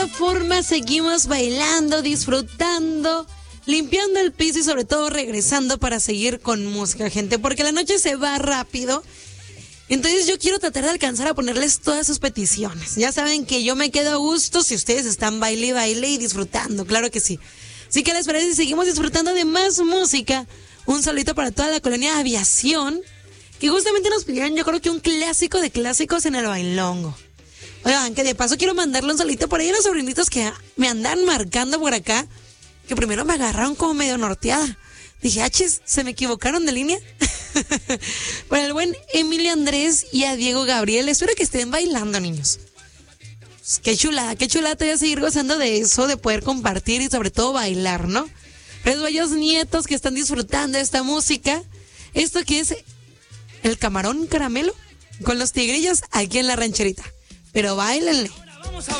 Forma seguimos bailando, disfrutando, limpiando el piso y sobre todo regresando para seguir con música, gente, porque la noche se va rápido. Entonces yo quiero tratar de alcanzar a ponerles todas sus peticiones. Ya saben que yo me quedo a gusto si ustedes están baile y baile y disfrutando, claro que sí. Así que les parece si seguimos disfrutando de más música. Un saludito para toda la colonia Aviación, que justamente nos pidieron, yo creo que un clásico de clásicos en el bailongo. Oigan, que de paso quiero mandarle un saludito por ahí a los sobrinitos que me andan marcando por acá, que primero me agarraron como medio norteada. Dije, achis, ¿se me equivocaron de línea? Para el buen Emilio Andrés y a Diego Gabriel, espero que estén bailando, niños. Pues qué chulada te voy a seguir gozando de eso, de poder compartir y sobre todo bailar, ¿no? Los bellos nietos que están disfrutando de esta música, esto que es el camarón caramelo con los tigrillos aquí en la rancherita. Pero báilenle.